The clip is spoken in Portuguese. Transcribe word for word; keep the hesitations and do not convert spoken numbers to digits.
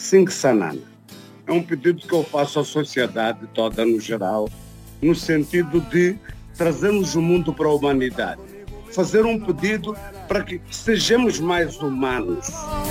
Singh Sanana. É um pedido que eu faço à sociedade toda no geral, no sentido de trazermos o mundo para a humanidade. Fazer um pedido para que sejamos mais humanos.